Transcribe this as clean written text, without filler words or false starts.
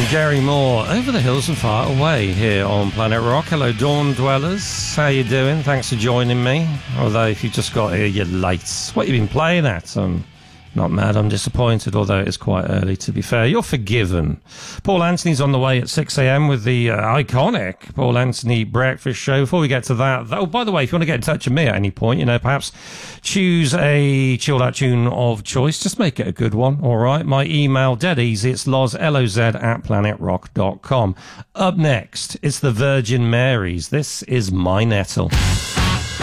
Gary Moore, Over the Hills and Far Away, here on Planet Rock. Hello, Dawn Dwellers. How you doing? Thanks for joining me. Although, if you just got here, you're late. What you been playing at? Not mad, I'm disappointed, although it is quite early, to be fair. You're forgiven. Paul Anthony's on the way at 6 a.m. with the iconic Paul Anthony Breakfast Show. Before we get to that, oh, by the way, if you want to get in touch with me at any point, perhaps choose a chilled out tune of choice. Just make it a good one, all right? My email, dead easy, it's loz@planetrock.com. Up next, it's the Virgin Marys. This is My Nettle.